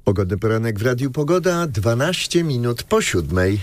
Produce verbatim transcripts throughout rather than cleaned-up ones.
Pogodny poranek w Radiu Pogoda, dwanaście minut po siódmej.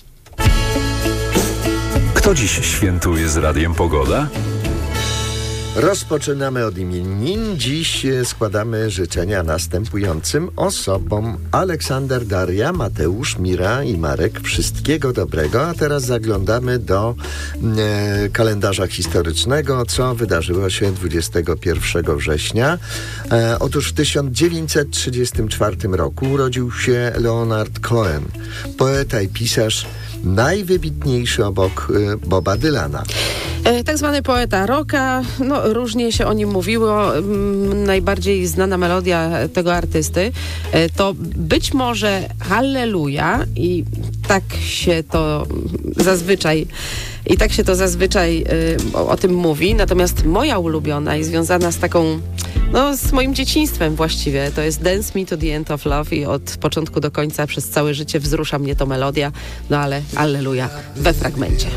Kto dziś świętuje z Radiem Pogoda? Rozpoczynamy od imienin. Dziś składamy życzenia następującym osobom: Aleksander, Daria, Mateusz, Mira i Marek. Wszystkiego dobrego. A teraz zaglądamy do e, kalendarza historycznego, co wydarzyło się dwudziestego pierwszego września. E, otóż w tysiąc dziewięćset trzydziestym czwartym roku urodził się Leonard Cohen, poeta i pisarz, najwybitniejszy obok y, Boba Dylana. E, tak zwany poeta rocka, no różnie się o nim mówiło. Mm, najbardziej znana melodia tego artysty e, to być może Halleluja i tak się to zazwyczaj i tak się to zazwyczaj y, o, o tym mówi. Natomiast moja ulubiona i związana z taką, no z moim dzieciństwem właściwie, to jest Dance Me to the End of Love i od początku do końca przez całe życie wzrusza mnie to melodia, no ale Alleluja we fragmencie.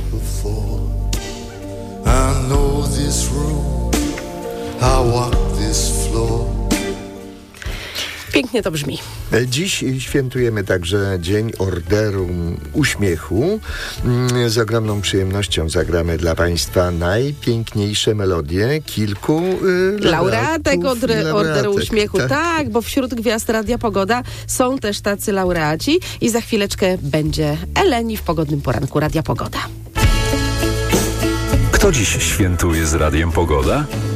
I know this room, I walk this floor. Pięknie to brzmi. Dziś świętujemy także Dzień Orderu Uśmiechu. Z ogromną przyjemnością zagramy dla Państwa najpiękniejsze melodie kilku y, laureatek Orderu, Orderu Uśmiechu. Tak. tak, bo wśród gwiazd Radia Pogoda są też tacy laureaci i za chwileczkę będzie Eleni w Pogodnym Poranku Radia Pogoda. Kto dziś świętuje z Radiem Pogoda?